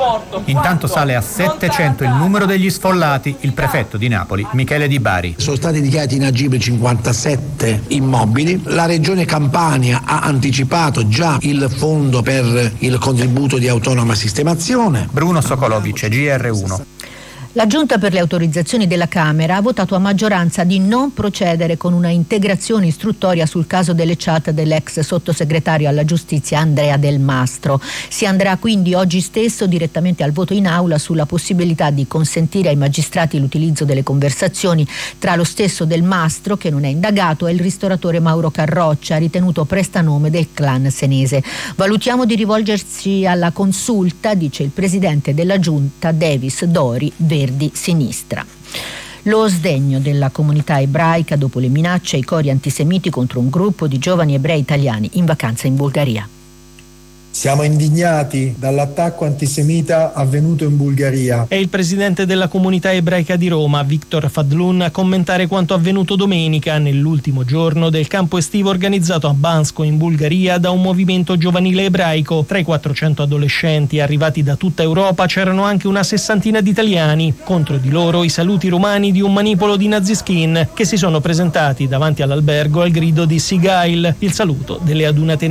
Intanto sale a 700 il numero degli sfollati. Il prefetto di Napoli, Michele Di Bari. Sono stati dichiarati inagibili 57 immobili. La regione Campania ha anticipato già il fondo per il contributo di autonoma sistemazione. Bruno Sokolovic, GR1. La Giunta per le autorizzazioni della Camera ha votato a maggioranza di non procedere con una integrazione istruttoria sul caso delle chat dell'ex sottosegretario alla giustizia Andrea Del Mastro. Si andrà quindi oggi stesso direttamente al voto in aula sulla possibilità di consentire ai magistrati l'utilizzo delle conversazioni tra lo stesso Del Mastro, che non è indagato, e il ristoratore Mauro Carroccia, ritenuto prestanome del clan senese. Valutiamo di rivolgerci alla consulta, dice il presidente della Giunta Davis Dori, Verdi Sinistra. Lo sdegno della comunità ebraica dopo le minacce e i cori antisemiti contro un gruppo di giovani ebrei italiani in vacanza in Bulgaria. Siamo indignati dall'attacco antisemita avvenuto in Bulgaria. È il presidente della comunità ebraica di Roma, Victor Fadlun, a commentare quanto avvenuto domenica, nell'ultimo giorno del campo estivo organizzato a Bansko in Bulgaria da un movimento giovanile ebraico. Tra i 400 adolescenti arrivati da tutta Europa c'erano anche una sessantina di italiani. Contro di loro i saluti romani di un manipolo di naziskin che si sono presentati davanti all'albergo al grido di Sigail, il saluto delle adunate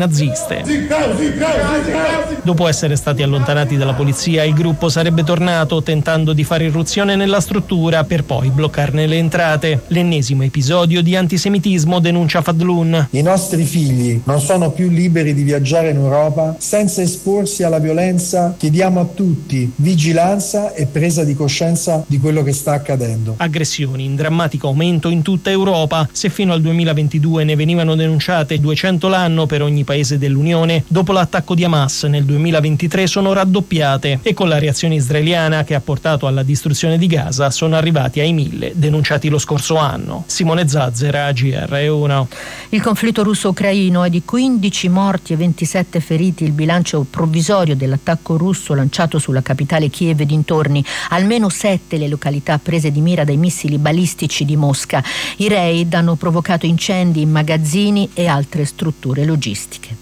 naziste. Dopo essere stati allontanati dalla polizia, il gruppo sarebbe tornato tentando di fare irruzione nella struttura per poi bloccarne le entrate. L'ennesimo episodio di antisemitismo, denuncia Fadlun. I nostri figli non sono più liberi di viaggiare in Europa senza esporsi alla violenza. Chiediamo a tutti vigilanza e presa di coscienza di quello che sta accadendo. Aggressioni in drammatico aumento in tutta Europa. Se fino al 2022 ne venivano denunciate 200 l'anno per ogni paese dell'Unione, dopo l'attacco di Hamas nel 2023 sono raddoppiate e con la reazione israeliana che ha portato alla distruzione di Gaza sono arrivati ai 1000 denunciati lo scorso anno. Simone Zazzera, GR1. Il conflitto russo-ucraino è di 15 morti e 27 feriti il bilancio provvisorio dell'attacco russo lanciato sulla capitale Kiev e dintorni. Almeno 7 le località prese di mira dai missili balistici di Mosca. I raid hanno provocato incendi in magazzini e altre strutture logistiche.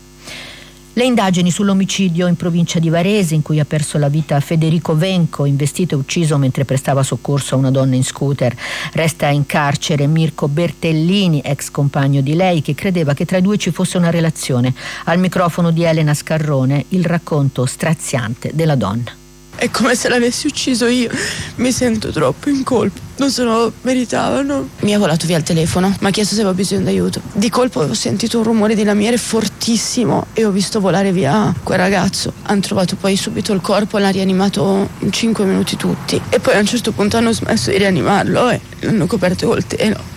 Le indagini sull'omicidio in provincia di Varese, in cui ha perso la vita Federico Venco, investito e ucciso mentre prestava soccorso a una donna in scooter. Resta in carcere Mirko Bertellini, ex compagno di lei, che credeva che tra i due ci fosse una relazione. Al microfono di Elena Scarrone il racconto straziante della donna. È come se l'avessi ucciso io, mi sento troppo in colpa, non se lo meritavano. Mi ha volato via il telefono, mi ha chiesto se avevo bisogno d'aiuto. Di colpo ho sentito un rumore di lamiere fortissimo e ho visto volare via quel ragazzo. Hanno trovato poi subito il corpo, l'hanno rianimato in 5 minuti tutti. E poi a un certo punto hanno smesso di rianimarlo e l'hanno coperto col telo.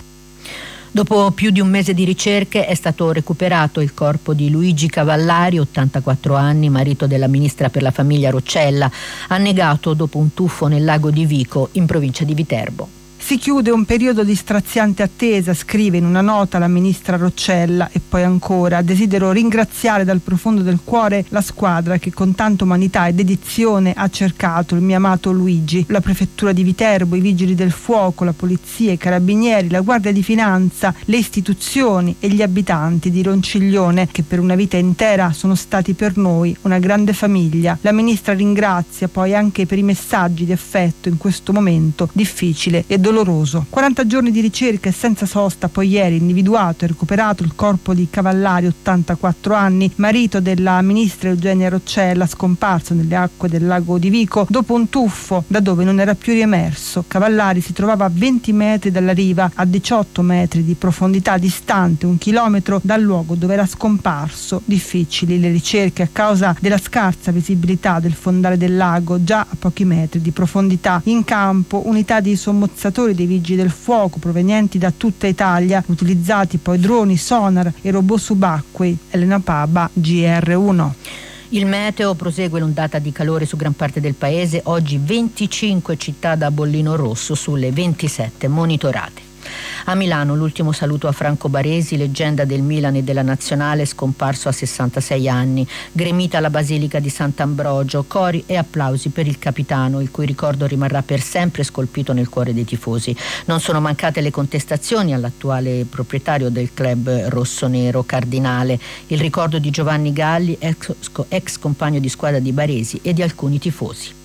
Dopo più di un mese di ricerche è stato recuperato il corpo di Luigi Cavallari, 84 anni, marito della ministra per la famiglia Roccella, annegato dopo un tuffo nel lago di Vico in provincia di Viterbo. Si chiude un periodo di straziante attesa, scrive in una nota la ministra Roccella, e poi ancora: desidero ringraziare dal profondo del cuore la squadra che con tanta umanità e dedizione ha cercato il mio amato Luigi, la prefettura di Viterbo, i vigili del fuoco, la polizia, i carabinieri, la guardia di finanza, le istituzioni e gli abitanti di Ronciglione che per una vita intera sono stati per noi una grande famiglia. La ministra ringrazia poi anche per i messaggi di affetto in questo momento difficile e doloroso. 40 giorni di ricerca e senza sosta, poi ieri individuato e recuperato il corpo di Cavallari, 84 anni, marito della ministra Eugenia Roccella, scomparso nelle acque del lago di Vico dopo un tuffo da dove non era più riemerso. Cavallari si trovava a 20 metri dalla riva, a 18 metri di profondità, distante 1 chilometro dal luogo dove era scomparso. Difficili le ricerche a causa della scarsa visibilità del fondale del lago, già a pochi metri di profondità. In campo unità di sommozzatori dei vigili del fuoco provenienti da tutta Italia, utilizzati poi droni, sonar e robot subacquei. Elena Paba, GR1. Il meteo: prosegue l'ondata di calore su gran parte del paese, oggi 25 città da bollino rosso sulle 27 monitorate. A Milano l'ultimo saluto a Franco Baresi, leggenda del Milan e della Nazionale, scomparso a 66 anni. Gremita la Basilica di Sant'Ambrogio, cori e applausi per il capitano, il cui ricordo rimarrà per sempre scolpito nel cuore dei tifosi. Non sono mancate le contestazioni all'attuale proprietario del club rossonero, Cardinale. Il ricordo di Giovanni Galli, ex compagno di squadra di Baresi, e di alcuni tifosi.